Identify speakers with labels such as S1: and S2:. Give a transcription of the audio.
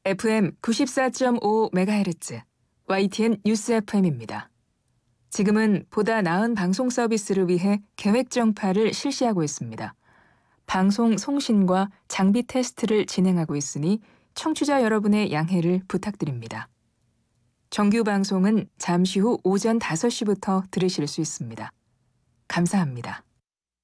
S1: FM 94.5MHz YTN 뉴스 FM입니다. 지금은 보다 나은 방송 서비스를 위해 계획 정파를 실시하고 있습니다. 방송 송신과 장비 테스트를 진행하고 있으니 청취자 여러분의 양해를 부탁드립니다. 정규 방송은 잠시 후 오전 5시부터 들으실 수 있습니다. 감사합니다.